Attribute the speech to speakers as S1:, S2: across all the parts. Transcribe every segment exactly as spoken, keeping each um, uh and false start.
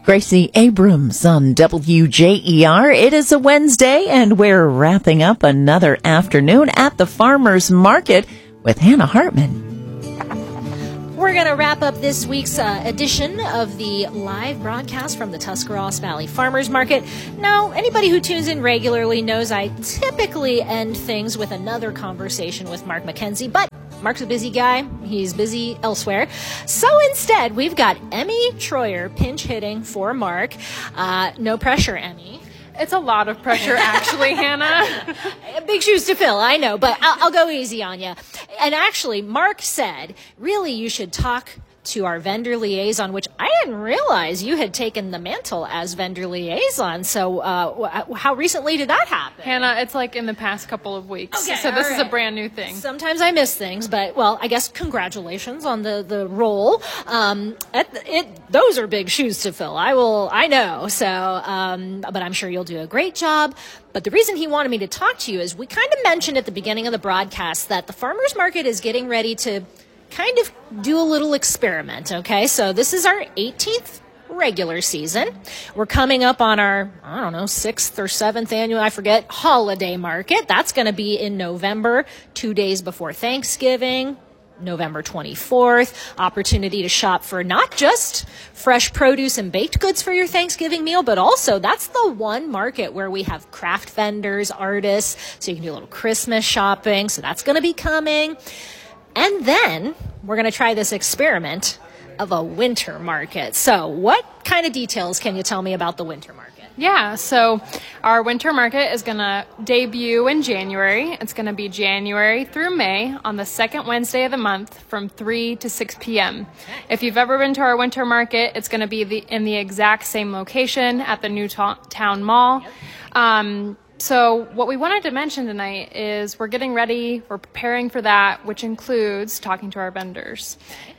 S1: Gracie Abrams on W J E R. It is a Wednesday, and we're wrapping up another afternoon at the Farmers Market with Hannah Hartman.
S2: We're going to wrap up this week's uh, edition of the live broadcast from the Tuscarawas Valley Farmers Market. Now, anybody who tunes in regularly knows I typically end things with another conversation with Mark McKenzie, but Mark's a busy guy. He's busy elsewhere. So instead, we've got Emmy Troyer pinch hitting for Mark. Uh, no pressure, Emmy.
S3: It's a lot of pressure, actually, Hannah.
S2: Big shoes to fill, I know, but I'll, I'll go easy on you. And actually, Mark said, really, you should talk to our vendor liaison, which I didn't realize you had taken the mantle as vendor liaison. So uh, how recently did that happen?
S3: Hannah, it's like in the past couple of weeks.
S2: Okay,
S3: so this
S2: right.
S3: is a brand new thing.
S2: Sometimes I miss things, but, well, I guess congratulations on the, the role. Um, it, it, those are big shoes to fill. I will, I know. So, um, but I'm sure you'll do a great job. But the reason he wanted me to talk to you is we kind of mentioned at the beginning of the broadcast that the farmers market is getting ready to kind of do a little experiment, okay? So this is our eighteenth regular season. We're coming up on our, I don't know, sixth or seventh annual, I forget, holiday market. That's going to be in November, two days before Thanksgiving, November twenty-fourth. Opportunity to shop for not just fresh produce and baked goods for your Thanksgiving meal, but also that's the one market where we have craft vendors, artists, so you can do a little Christmas shopping. So that's going to be coming. And then we're going to try this experiment of a winter market. So what kind of details can you tell me about the winter market?
S3: Yeah, so our winter market is going to debut in January. It's going to be January through May on the second Wednesday of the month from three to six p.m. Okay. If you've ever been to our winter market, it's going to be the, in the exact same location at the New Ta- Town Mall. Yep. Um, So what we wanted to mention tonight is we're getting ready, we're preparing for that, which includes talking to our vendors.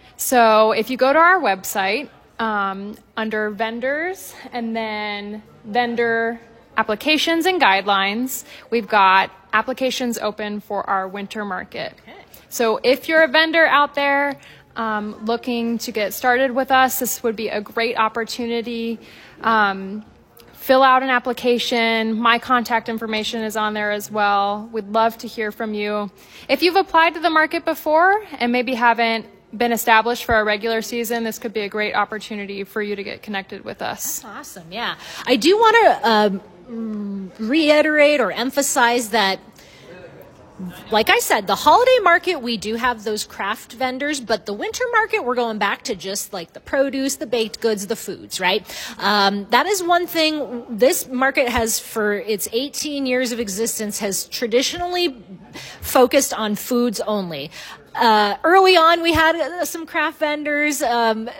S3: So if you go to our website, um, under vendors and then vendor applications and guidelines, we've got applications open for our winter market. Okay. So if you're a vendor out there um, looking to get started with us, this would be a great opportunity. Um, Fill out an application. My contact information is on there as well. We'd love to hear from you. If you've applied to the market before and maybe haven't been established for a regular season, this could be a great opportunity for you to get connected with us.
S2: That's awesome, yeah. I do want to um, reiterate or emphasize that, like I said, the holiday market, we do have those craft vendors, but the winter market, we're going back to just like the produce, the baked goods, the foods, right? Um, that is one thing. This market has, for its eighteen years of existence, has traditionally focused on foods only. Uh, early on, we had uh, some craft vendors, um,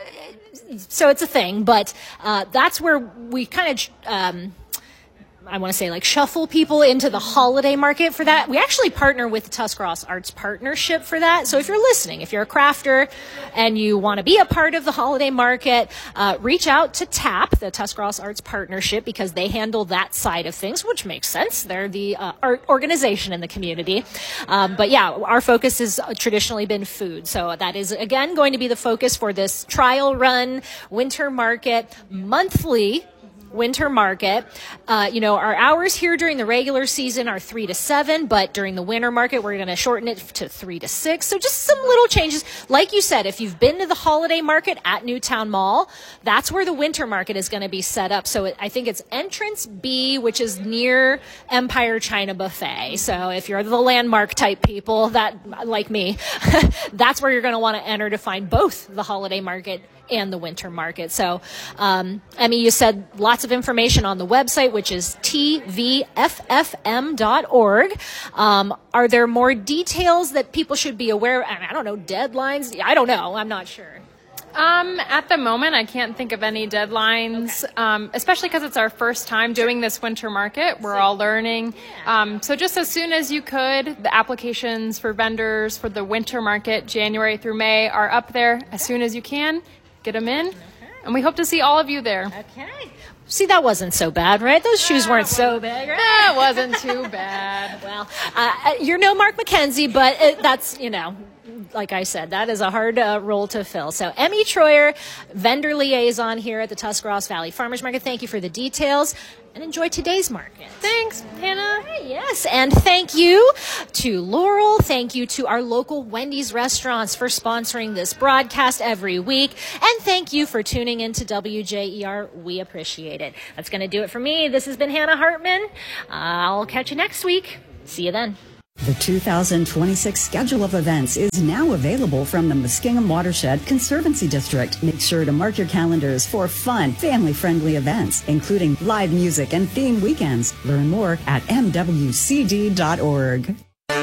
S2: so it's a thing, but uh, that's where we kind of... Um, I want to say like shuffle people into the holiday market for that. We actually partner with the Tuscarawas Arts Partnership for that. So if you're listening, if you're a crafter and you want to be a part of the holiday market, uh, reach out to TAP, the Tuscarawas Arts Partnership, because they handle that side of things, which makes sense. They're the uh, art organization in the community. Um, but yeah, our focus has traditionally been food. So that is, again, going to be the focus for this trial run winter market monthly. Winter market. Uh, you know, our hours here during the regular season are three to seven, but during the winter market, we're going to shorten it to three to six. So just some little changes. Like you said, if you've been to the holiday market at Newtown Mall, that's where the winter market is going to be set up. So it, I think it's entrance B, which is near Empire China Buffet. So if you're the landmark type people that, like me, that's where you're going to want to enter to find both the holiday market and the winter market. So, um, Emmy, you said lots of information on the website, which is T V F F M dot org. Um, are there more details that people should be aware of? I don't know, deadlines? I don't know. I'm not sure.
S3: Um, at the moment, I can't think of any deadlines, okay. um, especially because it's our first time doing this winter market. We're all learning. Um, so just as soon as you could, the applications for vendors for the winter market, January through May, are up there. As soon as you can, get them in. Okay. And we hope to see all of you there.
S2: Okay. See, that wasn't so bad, right? Those shoes weren't so bad, right?
S3: That wasn't too bad.
S2: Well, uh, you're no Mark McKenzie, but it, that's, you know, like I said, that is a hard uh, role to fill. So Emmy Troyer, vendor liaison here at the Tuscarawas Valley Farmers Market. Thank you for the details, and enjoy today's market.
S3: Thanks, Hannah.
S2: Yes, and thank you to Laurel. Thank you to our local Wendy's restaurants for sponsoring this broadcast every week. And thank you for tuning in to W J E R. We appreciate it. That's going to do it for me. This has been Hannah Hartman. Uh, I'll catch you next week. See you then.
S4: The two thousand twenty-six schedule of events is now available from the Muskingum Watershed Conservancy District. Make sure to mark your calendars for fun, family-friendly events, including live music and theme weekends. Learn more at m w c d dot org.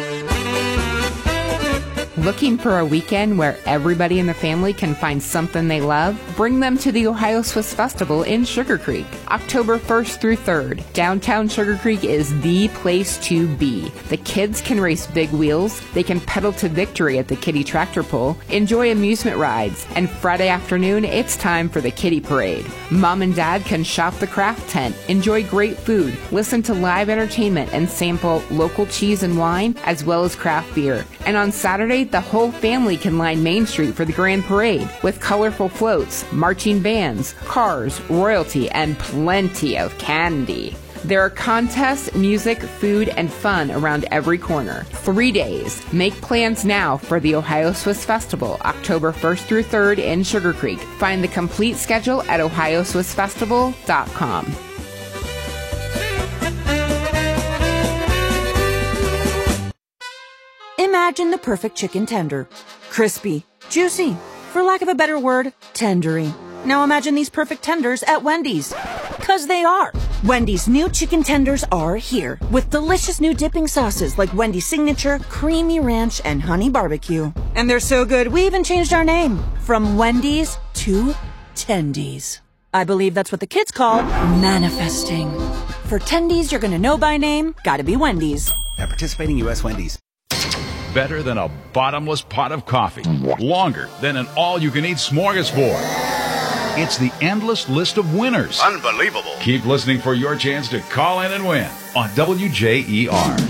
S5: Looking for a weekend where everybody in the family can find something they love? Bring them to the Ohio Swiss Festival in Sugar Creek, October first through third. Downtown Sugar Creek is the place to be. The kids can race big wheels, they can pedal to victory at the kiddie tractor pull, enjoy amusement rides, and Friday afternoon, it's time for the kiddie parade. Mom and dad can shop the craft tent, enjoy great food, listen to live entertainment, and sample local cheese and wine, as well as craft beer. And on Saturday, the whole family can line Main Street for the grand parade with colorful floats, marching bands, cars, royalty, and plenty of candy. There are contests, music, food, and fun around every corner. Three days. Make plans now for the Ohio Swiss Festival, October first through third in Sugar Creek. Find the complete schedule at ohio swiss festival dot com.
S6: Imagine the perfect chicken tender. Crispy, juicy, for lack of a better word, tendery. Now imagine these perfect tenders at Wendy's. 'Cause they are. Wendy's new chicken tenders are here with delicious new dipping sauces like Wendy's Signature, Creamy Ranch, and Honey Barbecue. And they're so good, we even changed our name from Wendy's to Tendies. I believe that's what the kids call manifesting. For Tendies you're gonna know by name, gotta be Wendy's.
S7: At participating U S Wendy's.
S8: Better than a bottomless pot of coffee. Longer than an all-you-can-eat smorgasbord. It's the endless list of winners.
S7: Unbelievable.
S8: Keep listening for your chance to call in and win on W J E R.